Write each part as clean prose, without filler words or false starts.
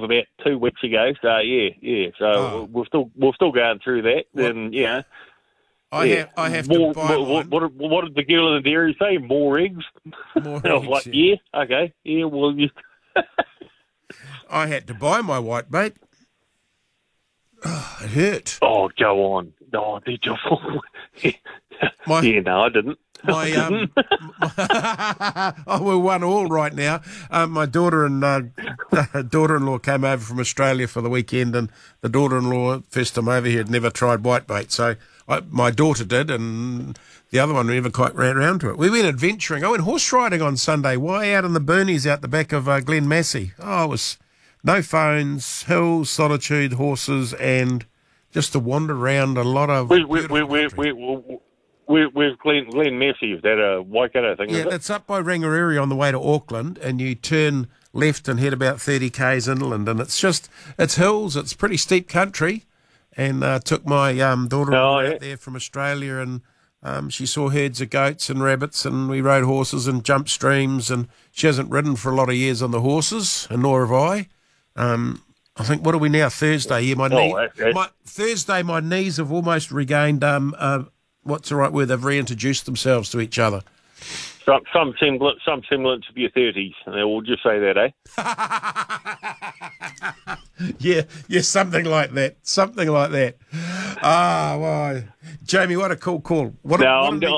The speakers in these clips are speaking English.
about 2 weeks ago. So yeah. So we're still going through that. And I have to buy mine. What did the girl in the dairy say? More eggs. More I was eggs, like, okay, well, I had to buy my whitebait. Oh, it hurt. Oh, go on. Oh, did you? No, I didn't. My we're 1-1 right now. My daughter and daughter-in-law came over from Australia for the weekend, and the daughter-in-law, first time over here, had never tried whitebait. So my daughter did, and the other one never quite ran around to it. We went adventuring. I went horse riding on Sunday, way out in the boonies out the back of Glen Massey. Oh, it was no phones, hills, solitude, horses, and just to wander around a lot of Where's Glen Massey? Is that a Waikato thing? Yeah, that's up by Rangiora on the way to Auckland, and you turn left and head about 30 k's inland, and it's hills, it's pretty steep country, and took my daughter out there from Australia, and she saw herds of goats and rabbits, and we rode horses and jumped streams, and she hasn't ridden for a lot of years on the horses, and nor have I. I think, what are we now, Thursday? Yeah, Thursday, my knees have almost regained what's the right word? They've reintroduced themselves to each other. Some semblance of your 30s. We'll just say that, eh? yeah, something like that. Something like that. Well, Jamie, what a cool call. I'm down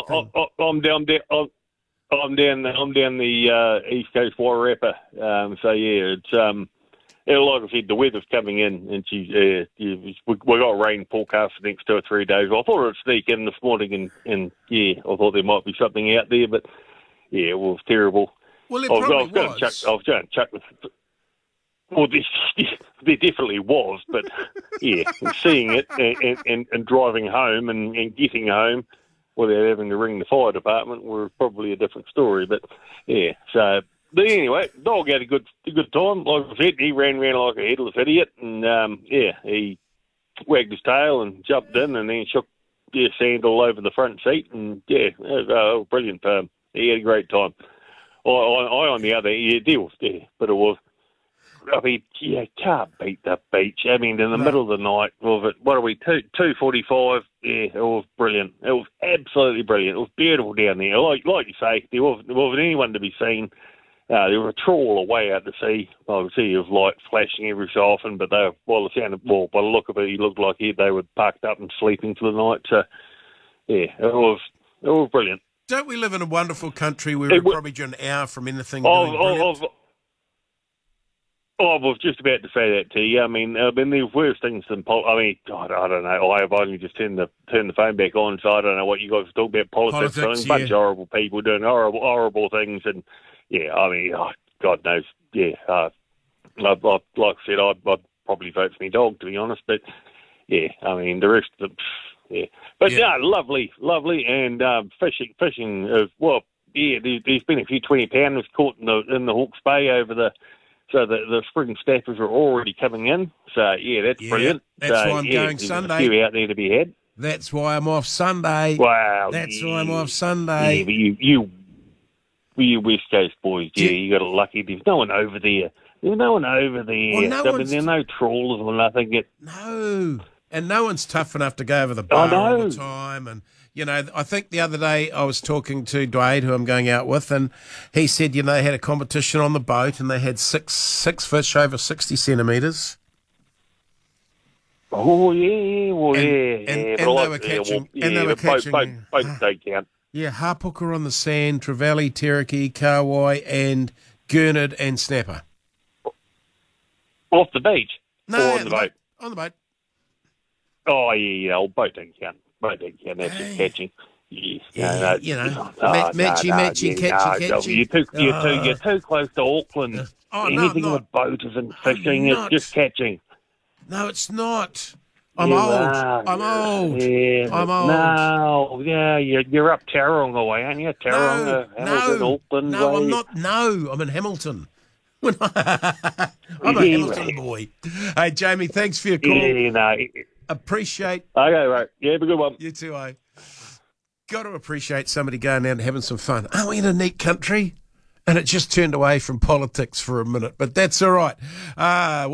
the East Coast Wairarapa. So yeah, it's like I said, the weather's coming in, and we got rain forecast for the next 2 or 3 days. I thought it would sneak in this morning, and I thought there might be something out there, but yeah, it was terrible. Well, it probably was. I was going to chuck the. Well, there definitely was, but yeah, seeing it and driving home and getting home without having to ring the fire department were probably a different story. But yeah, so. But anyway, dog had a good time. Like I said, he ran around like a headless idiot, and he wagged his tail and jumped in, and then shook sand all over the front seat, and it was brilliant. He had a great time. I on the other, but it was. I mean, you can't beat the beach. I mean, in the middle of the night, what are we, 2:45? Yeah, it was brilliant. It was absolutely brilliant. It was beautiful down there. Like you say, there wasn't anyone to be seen. There was a trawl away out to sea. I could see his light flashing every so often, but by the look of it, he looked like they were parked up and sleeping for the night. So, yeah, it was brilliant. Don't we live in a wonderful country where we're probably an hour from anything doing brilliant? I was just about to say that to you. I mean, there's worse things than I don't know. I've only just turned the phone back on, so I don't know what you guys talk about politics. A bunch of horrible people doing horrible things, and yeah, I mean, God knows. Yeah, like I said, I'd probably vote for my dog, to be honest. But yeah, I mean, the rest of them, yeah. But lovely, and fishing as well. Yeah, there's been a few 20-pounders caught in the Hawke's Bay over the. So the spring staffers are already coming in. So, yeah, that's brilliant. That's why I'm going Sunday. There's a few out there to be had. That's why I'm off Sunday. Wow. That's why I'm off Sunday. Yeah, but you West Coast boys, you got it lucky. There's no one over there. There's no one over there. Well, there are no trawlers or nothing. No. And no one's tough enough to go over the bar all the time. And, I think the other day I was talking to Dwayne, who I'm going out with, and he said, they had a competition on the boat and they had six fish over 60 centimetres. Oh, yeah. Well, and they were catching. Boats don't count. Yeah, hapooka on the sand, trevally, teriki, kawai, and gurnard and snapper. Off the beach? No, or on the boat? On the boat. Oh, yeah, boat don't count. Boat don't count, that's just catching. Yes. Matchy, catchy. You're too close to Auckland. Anything with boat isn't fishing, it's just catching. No, it's not. I'm old. Yeah, I'm old. No, yeah, you're up Tauranga way, aren't you? Tauranga, Hamilton, Auckland way. I'm not. No, I'm in Hamilton. I'm a Hamilton boy. Hey, Jamie, thanks for your call. Yeah, no. Appreciate. Okay, right. Yeah, have a good one. You too, eh? Got to appreciate somebody going out and having some fun. Aren't we in a neat country? And it just turned away from politics for a minute, but that's all right.